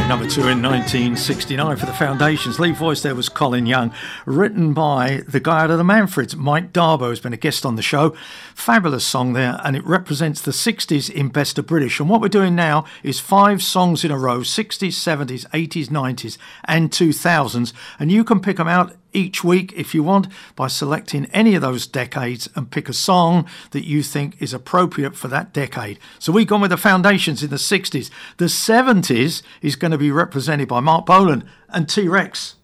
Number 2 in 1969 for the Foundations. Lead voice there was Colin Young, written by the guy out of the Manfreds, Mike Darbo, who's been a guest on the show. Fabulous song there, and it represents the 60s in Best of British. And what we're doing now is 5 songs in a row, 60s, 70s, 80s, 90s and 2000s, and you can pick them out each week if you want by selecting any of those decades and pick a song that you think is appropriate for that decade. So we've gone with the Foundations in the 60s. The 70s is going to be represented by Mark Bolan and T-Rex.